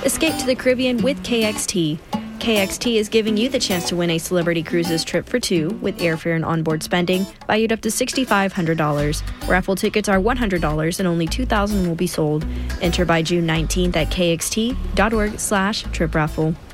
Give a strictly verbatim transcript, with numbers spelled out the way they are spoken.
Escape to the Caribbean with K X T. K X T is giving you the chance to win a Celebrity Cruises trip for two with airfare and onboard spending valued up to six thousand five hundred dollars. Raffle tickets are one hundred dollars and only two thousand will be sold. Enter by June nineteenth at kxt.org slash trip raffle.